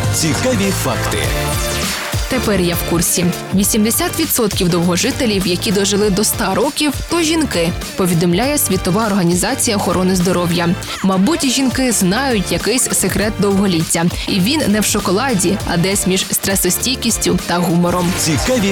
Цікаві факти. Тепер я в курсі. 80% довгожителів, які дожили до 100 років, то жінки, повідомляє Світова організація охорони здоров'я. Мабуть, жінки знають якийсь секрет довголіття. І він не в шоколаді, а десь між стресостійкістю та гумором. Цікаві